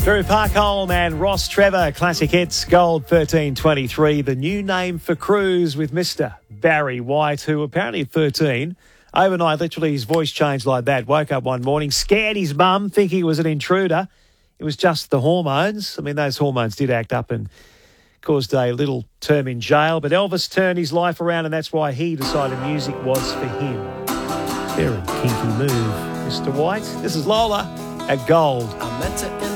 Through Parkholm and Ross Trevor, Classic Hits, Gold 1323. The new name for Cruise with Mr. Barry White, who apparently at 13, overnight, literally his voice changed like that. Woke up one morning, scared his mum, thinking it was an intruder. It was just the hormones. I mean, those hormones did act up and caused a little term in jail. But Elvis turned his life around, and that's why he decided music was for him. Very kinky move, Mr. White. This is Lola at Gold.